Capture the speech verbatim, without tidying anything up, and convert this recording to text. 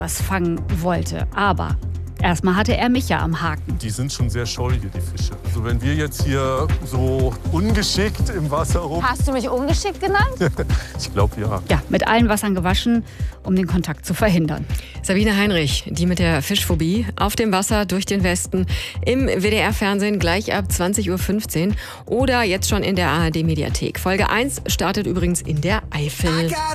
was fangen wollte. Aber erstmal hatte er mich ja am Haken. Die sind schon sehr scheu hier, die Fische. Also wenn wir jetzt hier so ungeschickt im Wasser rum... Hast du mich ungeschickt genannt? Ich glaube, ja. Ja, mit allen Wassern gewaschen, um den Kontakt zu verhindern. Sabine Heinrich, die mit der Fischphobie, auf dem Wasser durch den Westen, im W D R-Fernsehen gleich ab zwanzig Uhr fünfzehn oder jetzt schon in der A R D-Mediathek. Folge eins startet übrigens in der Eifel.